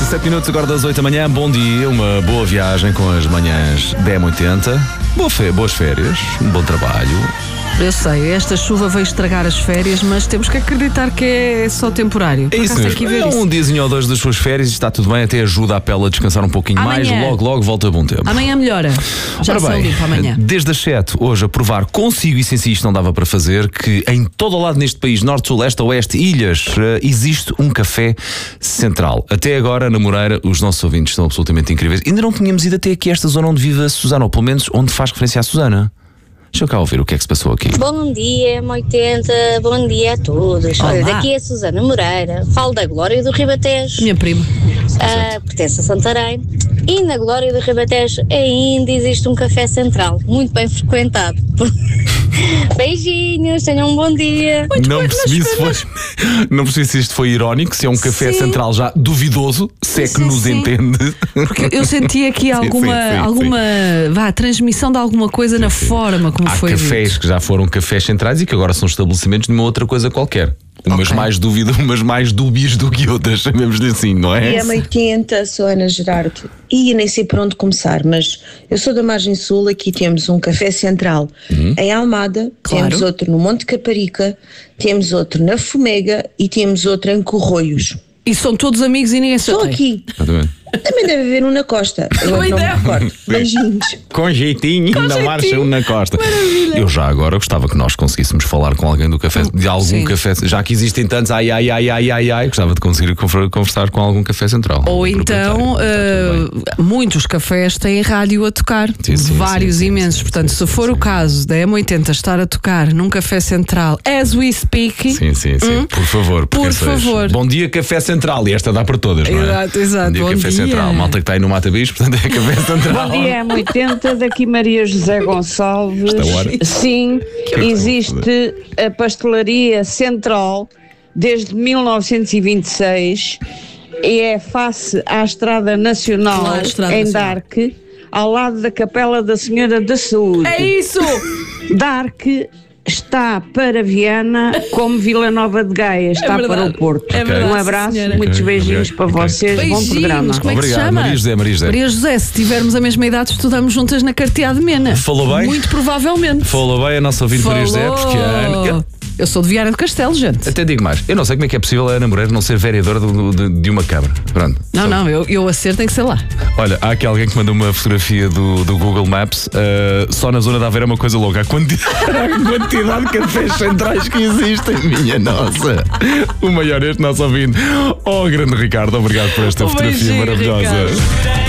7 minutos agora das 8 da manhã. Bom dia, uma boa viagem com as manhãs da M80. Boas férias, um bom trabalho. Eu sei, esta chuva veio estragar as férias, mas temos que acreditar que é só temporário. É isso mesmo. É um diazinho ou dois das suas férias e está tudo bem, até ajuda a pele a descansar um pouquinho mais. Logo volta a bom tempo. Amanhã melhora. Já são limpo amanhã. Desde as 7, hoje a provar consigo e sem si isto não dava para fazer, que em todo o lado neste país, norte, sul, leste, oeste, ilhas, existe um café central. Até agora, na Moreira, os nossos ouvintes são absolutamente incríveis. Ainda não tínhamos ido até aqui a esta zona onde vive a Susana, ou pelo menos onde faz referência à Susana. Deixa eu cá ouvir o que é que se passou aqui. Bom dia, M80, bom dia a todos. Olá. Olha, daqui é a Susana Moreira, falo da Glória do Ribatejo. Minha prima. Pertence a Santarém. E na Glória do Ribatejo ainda existe um café central, muito bem frequentado. Beijinhos, tenham um bom dia. Não percebi se isto foi irónico, se é um café central já duvidoso, se é que nos entende. Porque eu senti aqui alguma transmissão de alguma coisa na forma como foi dito. Há cafés que já foram cafés centrais e que agora são estabelecimentos de uma outra coisa qualquer. Umas mais dúbias do que outras, chamemos-lhe assim, não é? E a M80, sou Ana Gerardo. E nem sei por onde começar, mas eu sou da Margem Sul, aqui temos um café central em Almada, temos outro no Monte Caparica, temos outro na Fomega e temos outro em Corroios. E são todos amigos e ninguém se Estou aqui. Também deve haver um na Costa. Eu não me recordo. Beijinhos. Com jeitinho, ainda marcha um na Costa. Maravilha. Eu já agora gostava que nós conseguíssemos falar com alguém do café, de algum café, já que existem tantos, gostava de conseguir conversar com algum café central. Ou então, muitos cafés têm rádio a tocar, vários imensos. Portanto, se for o caso da M80 estar a tocar num café central, as we speak. Sim. Por favor. Bom dia, café central. E esta dá para todas, não é? Exato. Bom dia, central, malta que está aí no Mata Bicho, portanto é café central. Bom dia, M80, daqui Maria José Gonçalves. Sim, existe a pastelaria central desde 1926 e é face à Estrada Nacional em Darque, ao lado da Capela da Senhora da Saúde. É isso! Darque está para Viana como Vila Nova de Gaia está para o Porto. Um abraço, muitos beijinhos para vocês, bom programa. Como é que se chama? Maria José, se tivermos a mesma idade, estudamos juntas na Carteado de Mena. Falou bem? Muito provavelmente. Falou bem a nossa ouvinte Maria José, porque eu sou de Viana do Castelo, gente. Até digo mais, eu não sei como é que é possível a Ana Moreira não ser vereadora de uma Câmara. Pronto. Não, eu a ser tem que ser lá. Olha, há aqui alguém que mandou uma fotografia do Google Maps, só na zona de Aveiro é uma coisa louca. A quantidade de cafés centrais que existem, minha nossa. O maior este nosso ouvinte. Oh, grande Ricardo, obrigado por esta fotografia maravilhosa. Ricardo.